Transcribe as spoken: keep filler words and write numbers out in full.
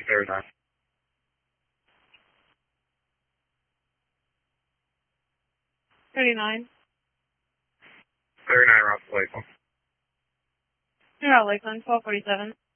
thirty-nine. thirty-nine. thirty-nine, Route to Lakeland. You're out Lakeland, twelve forty-seven.